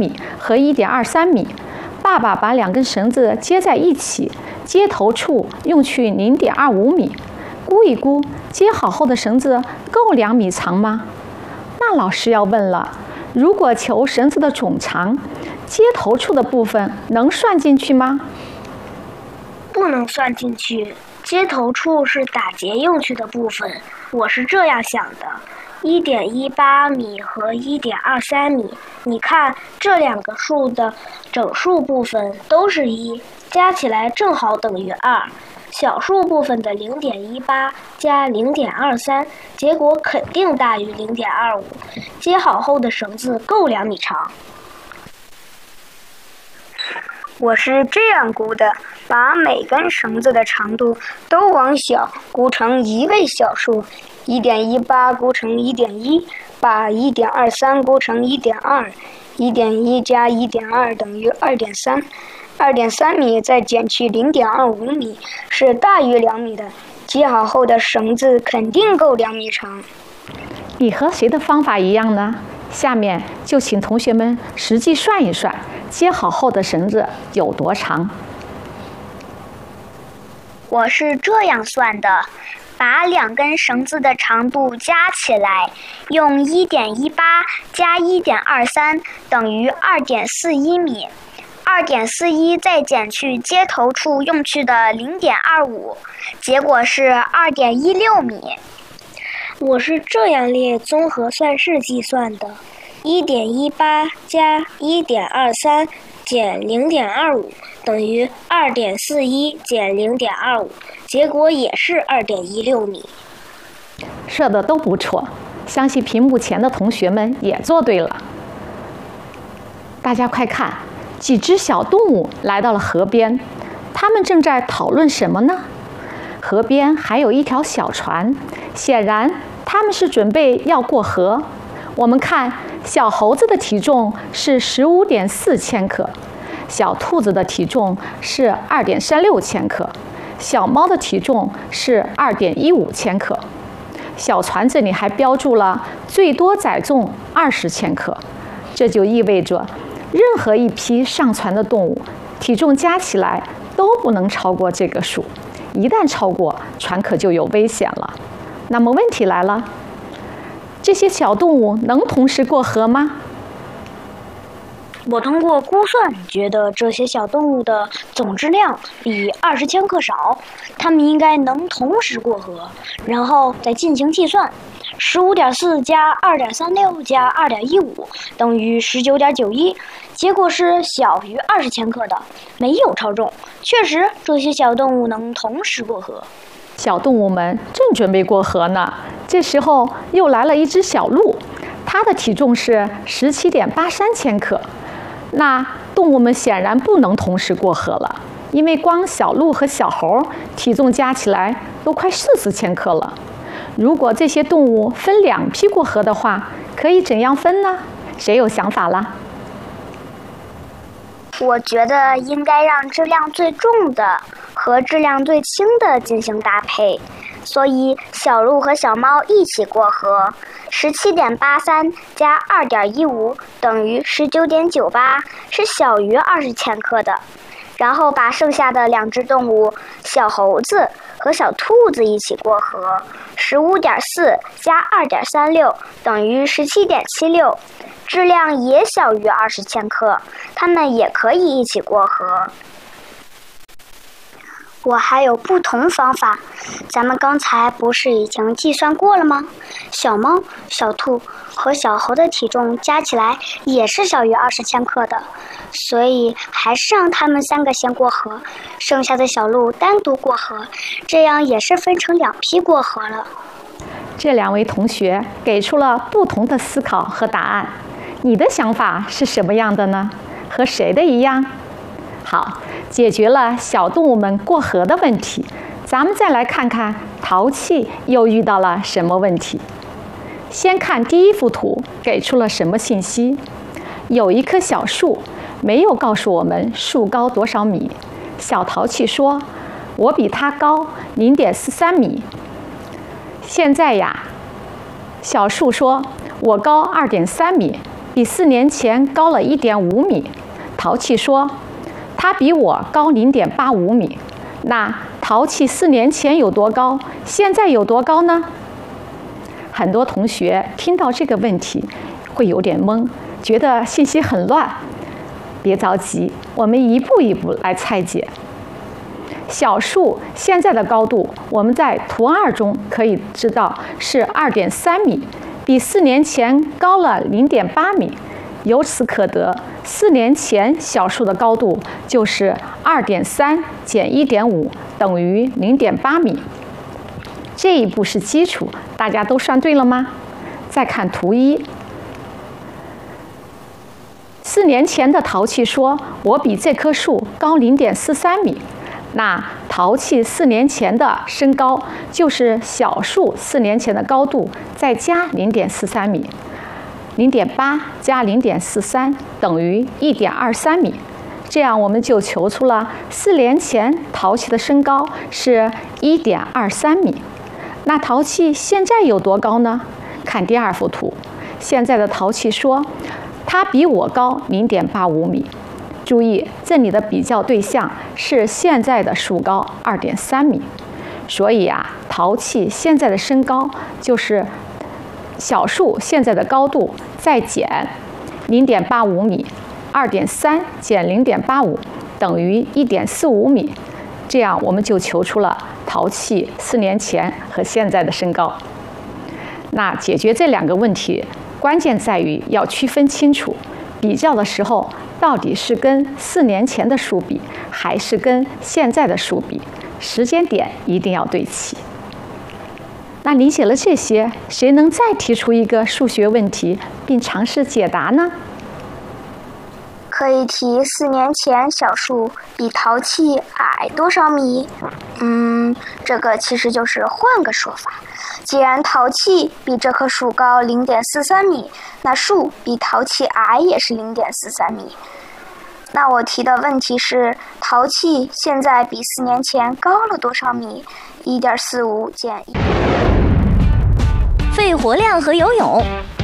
米和1.23米。爸爸把2根绳子接在一起，接头处用去0.25米。估一估，接好后的绳子够2米长吗？那老师要问了，如果求绳子的总长，接头处的部分能算进去吗？ 不能算进去，接头处是打结用去的部分。我是这样想的，1.18米和1.23米，你看这2个数的整数部分都是1，加起来正好等于2。小数部分的0.18加0.23，结果肯定大于0.25。接好后的绳子够2米长。 我是这样估的，把每根绳子的长度都往小估成1位小数，1.18估成1.1，把1.23估成1.2，1.1加1.2等于2.3，2.3米再减去0.25米是大于2米的，接好后的绳子肯定够2米长。 你和谁的方法一样呢？下面就请同学们实际算一算，接好后的绳子有多长。 我是这样算的，把2根绳子的长度加起来，用1.18加1.23等于2.41米。2.41再减去接头处用去的0.25，结果是2.16米。 我是这样列综合算式计算的：1.18加1.23减0.25等于2.41减0.25，结果也是2.16米。 说的都不错，相信屏幕前的同学们也做对了。大家快看，几只小动物来到了河边，它们正在讨论什么呢？河边还有一条小船，显然它们是准备要过河。我们看，小猴子的体重是15.4千克，小兔子的体重是2.36千克，小猫的体重是2.15千克。小船这里还标注了最多载重20千克，这就意味着任何一批上船的动物体重加起来都不能超过这个数，一旦超过，船可就有危险了。那么问题来了，这些小动物能同时过河吗？ 我通过估算觉得这些小动物的总质量比20千克少，它们应该能同时过河，然后再进行计算。15.4加2.36加2.15等于19.91，结果是小于20千克的，没有超重。确实，这些小动物能同时过河。 小动物们正准备过河呢，这时候又来了一只小鹿，它的体重是17.83千克。那动物们显然不能同时过河了，因为光小鹿和小猴体重加起来都快40千克了。如果这些动物分2批过河的话，可以怎样分呢？谁有想法啦？ 我觉得应该让质量最重的和质量最轻的进行搭配，所以小鹿和小猫一起过河，17.83加2.15等于19.98，是小于20千克的。然后把剩下的2只动物小猴子和小兔子一起过河，15.4加2.36等于17.76，质量也小于20千克，它们也可以一起过河。 我还有不同方法，咱们刚才不是已经计算过了吗？小猫、小兔和小猴的体重加起来也是小于20千克的，所以还是让它们3个先过河，剩下的小鹿单独过河，这样也是分成2批过河了。 这2位同学给出了不同的思考和答案，你的想法是什么样的呢？和谁的一样？好，解决了小动物们过河的问题，咱们再来看看淘气又遇到了什么问题。先看第1幅图，给出了什么信息？有一棵小树，没有告诉我们树高多少米。小淘气说，我比它高0.43米。现在呀，小树说，我高2.3米。 比4年前高了1.5米。陶器说，它比我高0.85米。那陶器4年前有多高？现在有多高呢？很多同学听到这个问题会有点懵，觉得信息很乱。别着急，我们一步一步来拆解。小树现在的高度，我们在图2中可以知道是2.3米，比4年前高了0.8米。由此可得，4年前小树的高度就是2.3减1.5等于0.8米。这一步是基础，大家都算对了吗？再看图1。4年前的陶器说，我比这棵树高0.43米。那陶器4年前的身高就是小树4年前的高度再加0.43米。0.8加0.43等于1.23米，这样我们就求出了4年前陶器的身高是1.23米。那陶器现在有多高呢？看第2幅图，现在的陶器说，它比我高0.85米。注意，这里的比较对象是现在的树高2.3米，所以陶器现在的身高就是小树现在的高度再减0.85米，2.3减0.85等于1.45米。这样我们就求出了陶器4年前和现在的身高。那解决这2个问题，关键在于要区分清楚，比较的时候到底是跟4年前的树比，还是跟现在的树比，时间点一定要对齐。那理解了这些，谁能再提出一个数学问题并尝试解答呢？ 可以提4年前小树比陶器矮多少米？这个其实就是换个说法。既然陶器比这棵树高0.43米，那树比陶器矮也是0.43米。那我提的问题是，陶器现在比4年前高了多少米？1.45减1。 肺活量和游泳，